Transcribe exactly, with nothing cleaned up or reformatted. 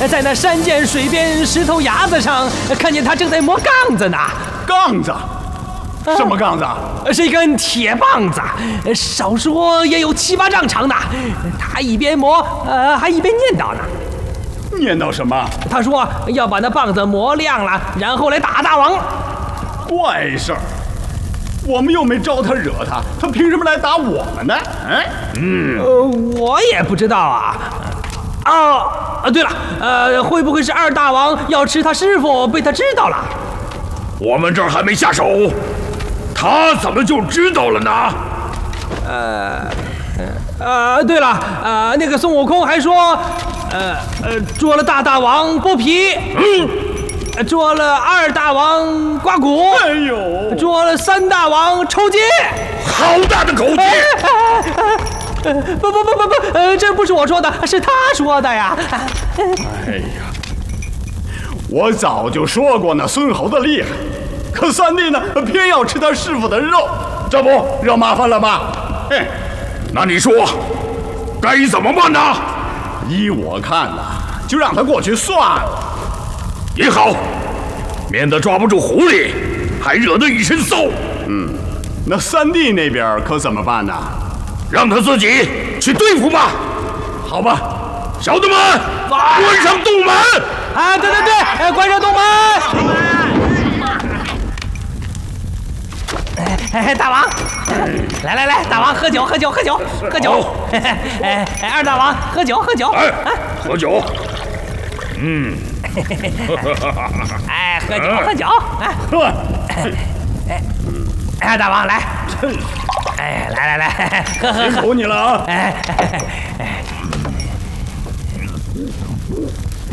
在那山涧水边石头崖子上，看见他正在磨杠子呢。 杠子？什么杠子？ 是一根铁棒子，少说也有七八丈长的。他一边磨，呃，还一边念叨呢。 念叨什么？ 他说要把那棒子磨亮了，然后来打大王。 怪事儿！我们又没招他惹他，他凭什么来打我们呢？嗯嗯，呃，我也不知道啊。哦，啊，对了，呃，会不会是二大王要吃他师傅，被他知道了？ 我们这儿还没下手，他怎么就知道了呢？ 呃，呃，对了，呃，那个孙悟空还说，呃呃，捉了大大王剥皮，嗯，捉了二大王刮骨， 哎呦， 捉了三大王抽筋。 好大的口气！ 呃，不不不不不，呃，这不是我说的，是他说的呀。 哎呀，我早就说过那孙猴子厉害，可三弟呢，偏要吃他师傅的肉，这不惹麻烦了吧？嘿， 那你说该怎么办呢？ 依我看呐，就让他过去算了。 也好，免得抓不住狐狸，还惹得一身骚。 嗯，那三弟那边可怎么办呢？ 让他自己去对付吧。 好吧， 小的们，关上洞门！ 啊，对对对，哎，关上洞门！哎哎，大王，来来来，大王喝酒喝酒喝酒喝酒！哎哎，二大王喝酒喝酒！ 哎，喝酒。嗯。 哎，喝酒喝酒！哎，哎哎，大王来。哎，来来来，喝喝喝！ 辛苦你了啊！ 哎哎哎。